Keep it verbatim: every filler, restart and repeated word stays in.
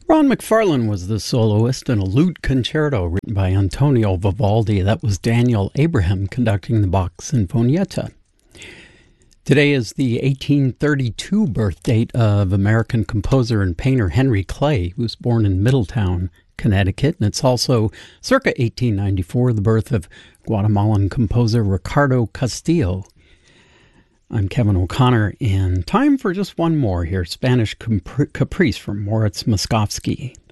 Ron McFarlane was the soloist in a lute concerto written by Antonio Vivaldi. That was Daniel Abraham conducting the Bach Sinfonietta. Today is the eighteen thirty-two birth date of American composer and painter Henry Clay, who was born in Middletown, Connecticut. And it's also, circa eighteen ninety-four, the birth of Guatemalan composer Ricardo Castillo. I'm Kevin O'Connor, and time for just one more here, Spanish Caprice from Moritz Moszkowski.